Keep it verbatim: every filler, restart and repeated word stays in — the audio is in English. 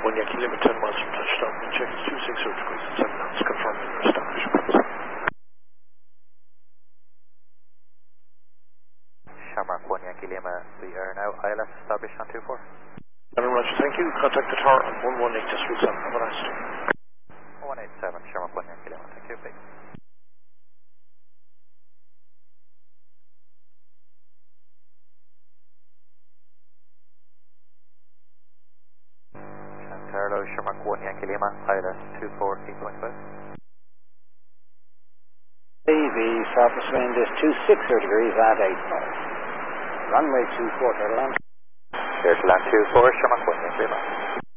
one Yankee Lima, ten miles from touchdown. Wind check is two six zero degrees and seven knots. Confirming your established purpose. Shamrock one Yankee Lima, we are now I L S established on two four. Madam Roger, thank you. Contact the tower on one one eight decimal seven. Have a nice day. one eight seven, Shamrock one Yankee Lima, thank you, please. Carlo, Shamrock one Yankee Lima, I L S two four eight point five. The surface wind is two six zero degrees at eight knots. Runway two four, Turtle Land. Turtle Land two four, Shamrock one Yankee Lima.